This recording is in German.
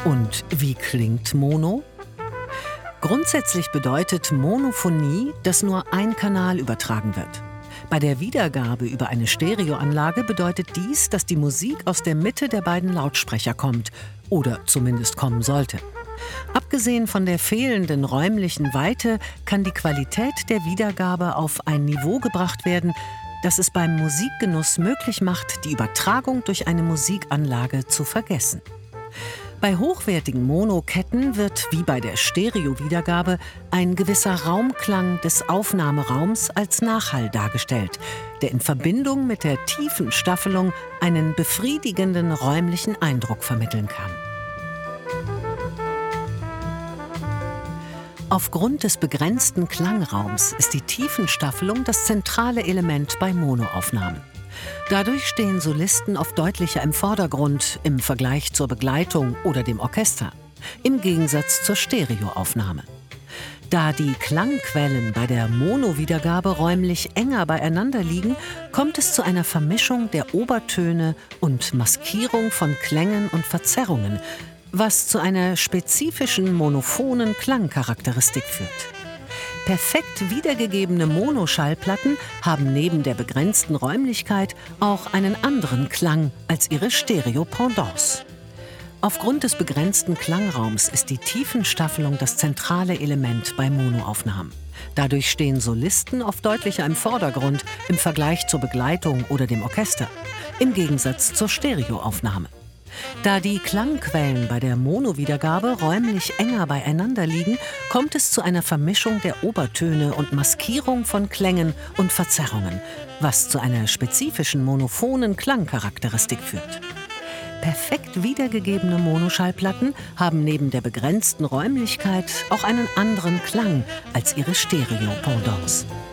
Und wie klingt Mono? Grundsätzlich bedeutet Monophonie, dass nur ein Kanal übertragen wird. Bei der Wiedergabe über eine Stereoanlage bedeutet dies, dass die Musik aus der Mitte der beiden Lautsprecher kommt oder zumindest kommen sollte. Abgesehen von der fehlenden räumlichen Weite kann die Qualität der Wiedergabe auf ein Niveau gebracht werden, das es beim Musikgenuss möglich macht, die Übertragung durch eine Musikanlage zu vergessen. Bei hochwertigen Monoketten wird, wie bei der Stereo-Wiedergabe, ein gewisser Raumklang des Aufnahmeraums als Nachhall dargestellt, der in Verbindung mit der tiefen Staffelung einen befriedigenden räumlichen Eindruck vermitteln kann. Aufgrund des begrenzten Klangraums ist die Tiefenstaffelung das zentrale Element bei Monoaufnahmen. Dadurch stehen Solisten oft deutlicher im Vordergrund im Vergleich zur Begleitung oder dem Orchester, im Gegensatz zur Stereoaufnahme. Da die Klangquellen bei der Mono-Wiedergabe räumlich enger beieinander liegen, kommt es zu einer Vermischung der Obertöne und Maskierung von Klängen und Verzerrungen, was zu einer spezifischen monophonen Klangcharakteristik führt. Perfekt wiedergegebene Monoschallplatten haben neben der begrenzten Räumlichkeit auch einen anderen Klang als ihre Stereo-Pendants. Aufgrund des begrenzten Klangraums ist die Tiefenstaffelung das zentrale Element bei Monoaufnahmen. Dadurch stehen Solisten oft deutlicher im Vordergrund im Vergleich zur Begleitung oder dem Orchester, im Gegensatz zur Stereoaufnahme. Da die Klangquellen bei der Mono-Wiedergabe räumlich enger beieinander liegen, kommt es zu einer Vermischung der Obertöne und Maskierung von Klängen und Verzerrungen, was zu einer spezifischen monophonen Klangcharakteristik führt. Perfekt wiedergegebene Monoschallplatten haben neben der begrenzten Räumlichkeit auch einen anderen Klang als ihre Stereo-Pendants.